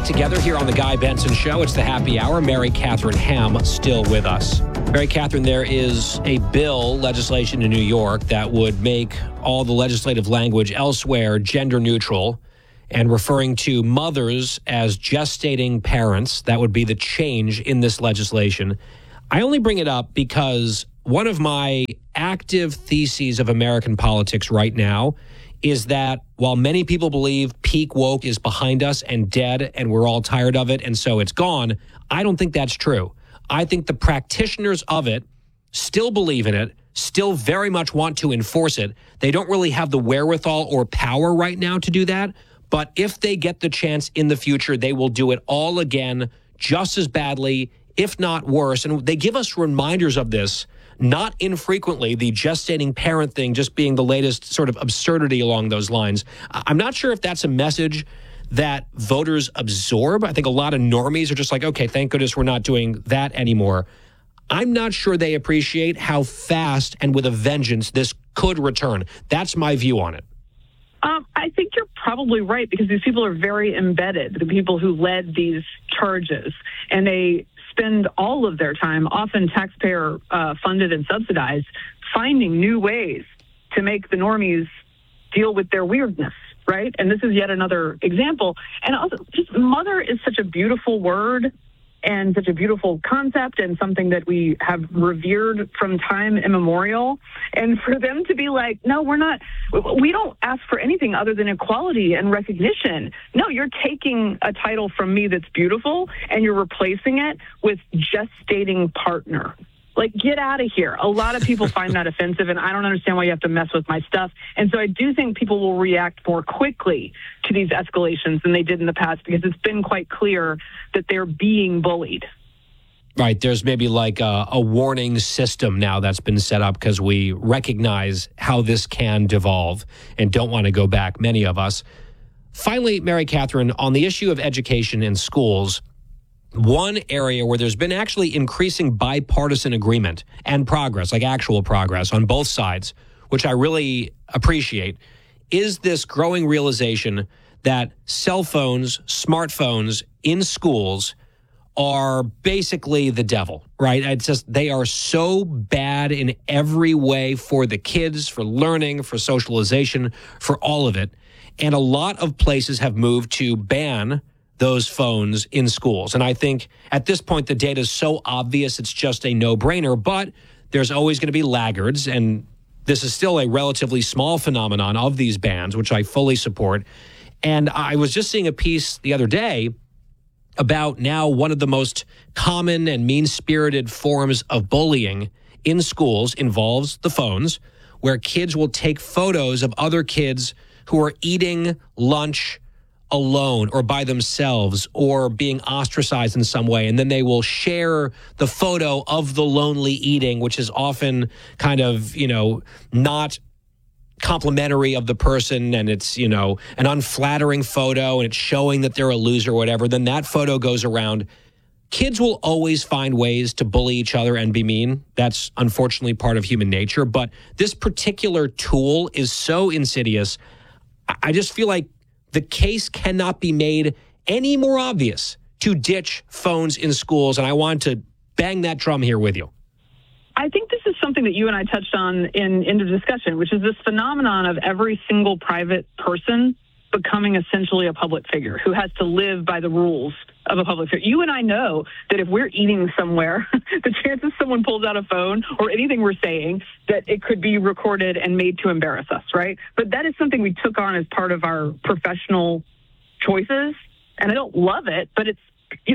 together here on the Guy Benson Show. It's the happy hour. Mary Catherine Ham still with us. Mary Catherine, there is a bill, legislation in New York, that would make all the legislative language elsewhere gender neutral and referring to mothers as gestating parents. That would be the change in this legislation. I only bring it up because one of my active theses of American politics right now is that while many people believe peak woke is behind us and dead and we're all tired of it and so it's gone, I don't think that's true. I think the practitioners of it still believe in it, still very much want to enforce it. They don't really have the wherewithal or power right now to do that. But if they get the chance in the future, they will do it all again, just as badly, if not worse. And they give us reminders of this not infrequently, the gestating parent thing just being the latest sort of absurdity along those lines. I'm not sure if that's a message that voters absorb. I think a lot of normies are just like, okay, thank goodness we're not doing that anymore. I'm not sure they appreciate how fast and with a vengeance this could return. That's my view on it. I think you're probably right, because these people are very embedded, the people who led these charges, and they spend all of their time, often taxpayer funded and subsidized, finding new ways to make the normies deal with their weirdness, right? And this is yet another example. And also, just mother is such a beautiful word and such a beautiful concept and something that we have revered from time immemorial. And for them to be like, no, we don't ask for anything other than equality and recognition. No, you're taking a title from me that's beautiful and you're replacing it with gestating partner. Like, get out of here. A lot of people find that offensive, and I don't understand why you have to mess with my stuff. And so I do think people will react more quickly to these escalations than they did in the past, because it's been quite clear that they're being bullied. Right. There's maybe like a warning system now that's been set up because we recognize how this can devolve and don't want to go back, many of us. Finally, Mary Catherine, on the issue of education in schools, one area where there's been actually increasing bipartisan agreement and progress, like actual progress on both sides, which I really appreciate, is this growing realization that cell phones, smartphones in schools are basically the devil, right? It's just they are so bad in every way for the kids, for learning, for socialization, for all of it. And a lot of places have moved to ban those phones in schools. And I think at this point, the data is so obvious, it's just a no-brainer. But there's always going to be laggards. And this is still a relatively small phenomenon of these bans, which I fully support. And I was just seeing a piece the other day about now one of the most common and mean-spirited forms of bullying in schools involves the phones, where kids will take photos of other kids who are eating lunch alone or by themselves or being ostracized in some way. And then they will share the photo of the lonely eating, which is often kind of, not complimentary of the person. And it's, an unflattering photo and it's showing that they're a loser or whatever. Then that photo goes around. Kids will always find ways to bully each other and be mean. That's unfortunately part of human nature. But this particular tool is so insidious. I just feel like the case cannot be made any more obvious to ditch phones in schools. And I want to bang that drum here with you. I think this is something that you and I touched on in the discussion, which is this phenomenon of every single private person becoming essentially a public figure who has to live by the rules of a public figure. You and I know that if we're eating somewhere, the chances someone pulls out a phone or anything we're saying, that it could be recorded and made to embarrass us, right? But that is something we took on as part of our professional choices. And I don't love it, but it's,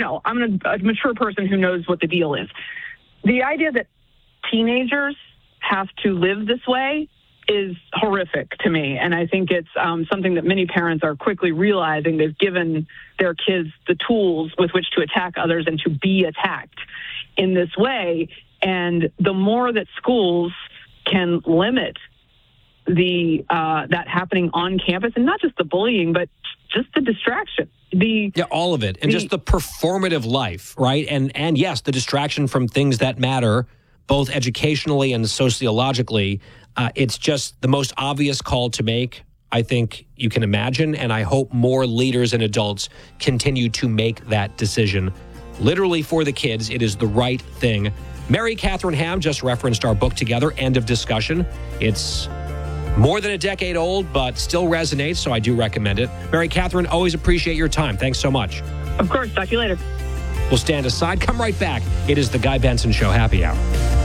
I'm a mature person who knows what the deal is. The idea that teenagers have to live this way is horrific to me. And I think it's something that many parents are quickly realizing. They've given their kids the tools with which to attack others and to be attacked in this way. And the more that schools can limit that happening on campus, and not just the bullying, but just the distraction. All of it. And just the performative life, right? And yes, the distraction from things that matter, both educationally and sociologically. It's just the most obvious call to make I think you can imagine, and I hope more leaders and adults continue to make that decision. Literally for the kids, it is the right thing. Mary Catherine Ham just referenced our book together, End of Discussion. It's more than a decade old, but still resonates, so I do recommend it. Mary Catherine, always appreciate your time. Thanks so much. Of course. Talk to you later. We'll stand aside. Come right back. It is the Guy Benson Show Happy Hour.